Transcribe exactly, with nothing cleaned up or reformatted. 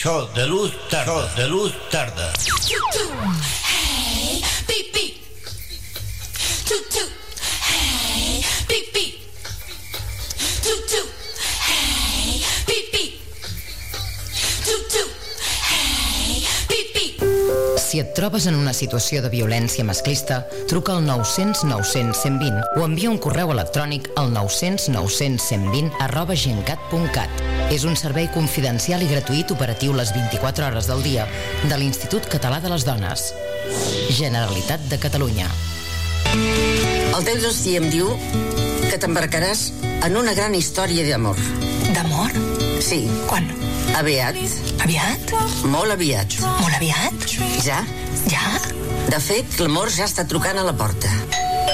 Sol de luz tarda, de luz tarda. Hey, beep beep. Toot toot. Hey, beep beep. Toot toot. Hey, beep beep. Toot toot. Hey, beep beep. Si et trobes en una situació de violència masclista, truca al nou cents nou cents cent vint o envia un correu electrònic al nou cents nou cents cent vint arroba gencat punt cat. És un servei confidencial i gratuït operatiu les vint-i-quatre hores del dia de l'Institut Català de les Dones. Generalitat de Catalunya. El teu destí em diu que t'embarcaràs en una gran història d'amor. D'amor? Sí. Quan? Aviat. Aviat? Molt aviat. Molt aviat? Ja? Ja? De fet, l'amor ja està trucant a la porta.